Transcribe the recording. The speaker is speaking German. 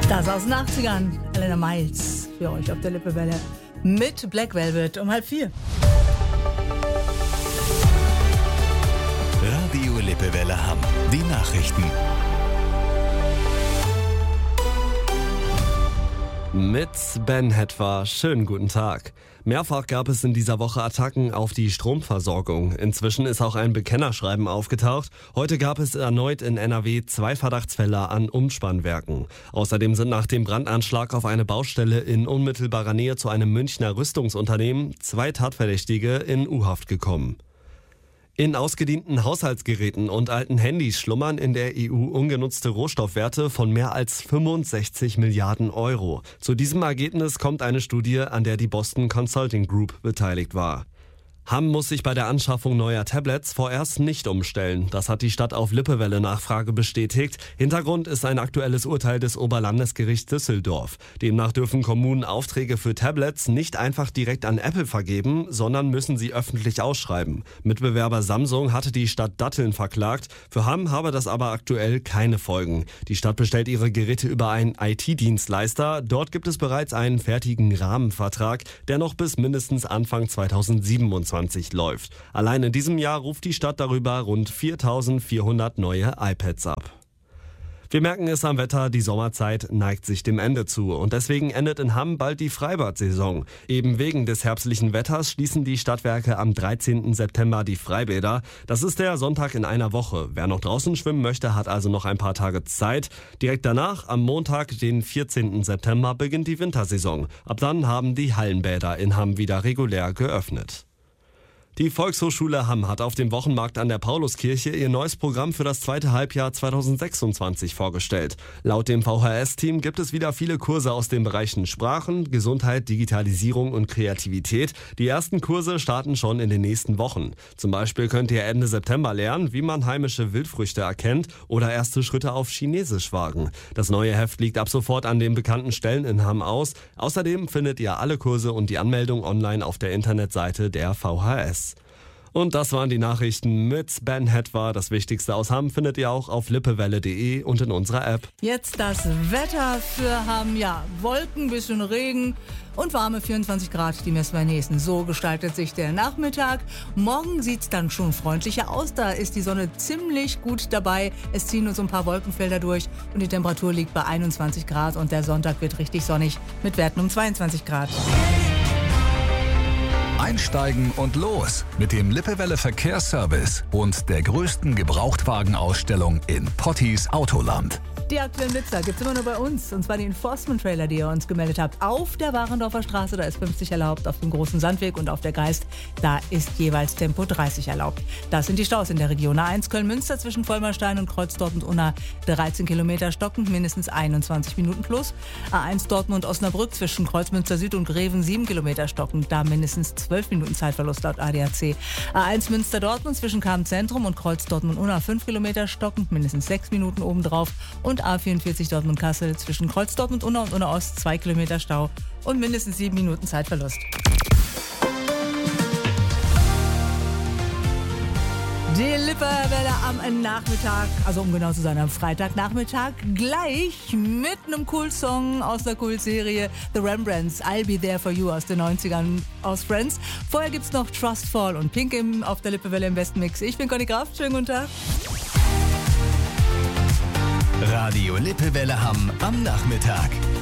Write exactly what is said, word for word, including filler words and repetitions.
Das aus den achtzigern. Elena Miles für euch auf der Lippewelle mit Black Velvet um halb vier. Radio Lippewelle Hamm. Die Nachrichten. Mit Ben Hetwa, schönen guten Tag. Mehrfach gab es in dieser Woche Attacken auf die Stromversorgung. Inzwischen ist auch ein Bekennerschreiben aufgetaucht. Heute gab es erneut in N R W zwei Verdachtsfälle an Umspannwerken. Außerdem sind nach dem Brandanschlag auf eine Baustelle in unmittelbarer Nähe zu einem Münchner Rüstungsunternehmen zwei Tatverdächtige in U-Haft gekommen. In ausgedienten Haushaltsgeräten und alten Handys schlummern in der E U ungenutzte Rohstoffwerte von mehr als fünfundsechzig Milliarden Euro. Zu diesem Ergebnis kommt eine Studie, an der die Boston Consulting Group beteiligt war. Hamm muss sich bei der Anschaffung neuer Tablets vorerst nicht umstellen. Das hat die Stadt auf Lippewelle-Nachfrage bestätigt. Hintergrund ist ein aktuelles Urteil des Oberlandesgerichts Düsseldorf. Demnach dürfen Kommunen Aufträge für Tablets nicht einfach direkt an Apple vergeben, sondern müssen sie öffentlich ausschreiben. Mitbewerber Samsung hatte die Stadt Datteln verklagt. Für Hamm habe das aber aktuell keine Folgen. Die Stadt bestellt ihre Geräte über einen I T-Dienstleister. Dort gibt es bereits einen fertigen Rahmenvertrag, der noch bis mindestens Anfang zweitausendsiebenundzwanzig läuft. Allein in diesem Jahr ruft die Stadt darüber rund viertausendvierhundert neue iPads ab. Wir merken es am Wetter, die Sommerzeit neigt sich dem Ende zu und deswegen endet in Hamm bald die Freibad-Saison. Eben wegen des herbstlichen Wetters schließen die Stadtwerke am dreizehnten September die Freibäder. Das ist der Sonntag in einer Woche. Wer noch draußen schwimmen möchte, hat also noch ein paar Tage Zeit. Direkt danach, am Montag, den vierzehnten September, beginnt die Wintersaison. Ab dann haben die Hallenbäder in Hamm wieder regulär geöffnet. Die Volkshochschule Hamm hat auf dem Wochenmarkt an der Pauluskirche ihr neues Programm für das zweite Halbjahr zweitausendsechsundzwanzig vorgestellt. Laut dem V H S-Team gibt es wieder viele Kurse aus den Bereichen Sprachen, Gesundheit, Digitalisierung und Kreativität. Die ersten Kurse starten schon in den nächsten Wochen. Zum Beispiel könnt ihr Ende September lernen, wie man heimische Wildfrüchte erkennt oder erste Schritte auf Chinesisch wagen. Das neue Heft liegt ab sofort an den bekannten Stellen in Hamm aus. Außerdem findet ihr alle Kurse und die Anmeldung online auf der Internetseite der V H S. Und das waren die Nachrichten mit Ben Hetwa. Das Wichtigste aus Hamm findet ihr auch auf lippewelle punkt de und in unserer App. Jetzt das Wetter für Hamm. Ja, Wolken, bisschen Regen und warme vierundzwanzig Grad, die messen wir nächsten. So gestaltet sich der Nachmittag. Morgen sieht es dann schon freundlicher aus. Da ist die Sonne ziemlich gut dabei. Es ziehen uns ein paar Wolkenfelder durch und die Temperatur liegt bei einundzwanzig Grad. Und der Sonntag wird richtig sonnig mit Werten um zweiundzwanzig Grad. Einsteigen und los mit dem Lippewelle Verkehrsservice und der größten Gebrauchtwagenausstellung in Pottis Autoland. Die aktuellen Blitzer gibt es immer nur bei uns, und zwar die Enforcement-Trailer, die ihr uns gemeldet habt. Auf der Warendorfer Straße, da ist fünfzig erlaubt, auf dem großen Sandweg und auf der Geist, da ist jeweils Tempo dreißig erlaubt. Das sind die Staus in der Region. A eins Köln-Münster zwischen Vollmerstein und Kreuz Dortmund-Unna dreizehn Kilometer stockend, mindestens einundzwanzig Minuten plus. A eins Dortmund-Osnabrück zwischen Kreuzmünster Süd und Greven sieben Kilometer stockend, da mindestens zwölf Minuten Zeitverlust laut A D A C. A eins Münster-Dortmund zwischen Kamp-Zentrum und Kreuz Dortmund-Unna fünf Kilometer stockend, mindestens sechs Minuten obendrauf. Und A vierundvierzig Dortmund-Kassel zwischen Kreuz Dortmund-Unna und Unna-Ost zwei Kilometer Stau und mindestens sieben Minuten Zeitverlust. Die Lippewelle am Nachmittag, also um genau zu sein, am Freitagnachmittag, gleich mit einem Cool-Song aus der Cool-Serie The Rembrandts, I'll Be There For You aus den neunzigern aus Friends. Vorher gibt's noch Trust Fall und Pink im, auf der Lippewelle im besten Mix. Ich bin Conny Kraft, schönen guten Tag. Radio Lippewelle Hamm am Nachmittag.